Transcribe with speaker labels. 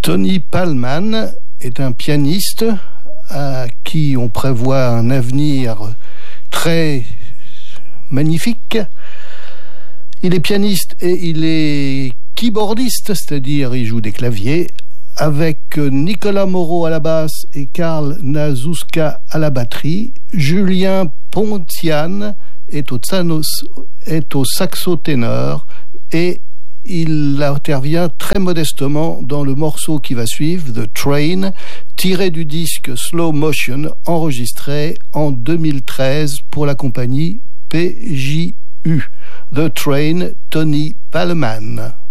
Speaker 1: Tony Pallman est un pianiste à qui on prévoit un avenir très magnifique. Il est pianiste et il est keyboardiste, c'est-à-dire il joue des claviers, avec Nicolas Moreau à la basse et Karl Nazuska à la batterie. Julien Pontian est au saxo ténor et il intervient très modestement dans le morceau qui va suivre, The Train, tiré du disque Slow Motion, enregistré en 2013 pour la compagnie PJU. The Train, Tony Pallman.